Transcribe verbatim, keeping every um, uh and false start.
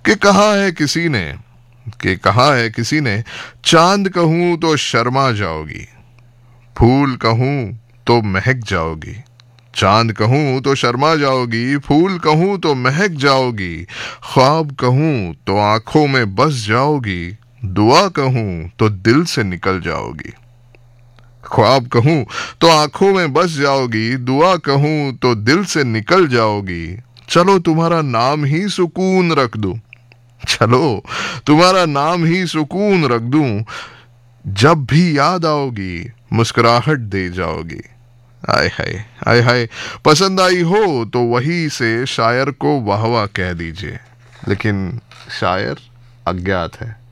कि कहा है किसी ने कि कहा है किसी ने चांद कहूं तो शर्मा जाओगी, फूल कहूं तो महक जाओगी। चांद कहूं तो शर्मा जाओगी, फूल कहूं तो महक जाओगी। ख्वाब कहूं तो आंखों में बस जाओगी, दुआ कहूं तो दिल से निकल जाओगी। ख्वाब कहूं तो आंखों में बस जाओगी, दुआ कहूं तो दिल से निकल जाओगी। चलो तुम्हारा नाम ही सुकून रख दूं, चलो तुम्हारा नाम ही सुकून रख दूं। जब भी याद आओगी मुस्कुराहट दे जाओगी। आय हाय आय हाय, पसंद आई हो तो वही से शायर को वाह वाह कह दीजिए। लेकिन शायर अज्ञात है।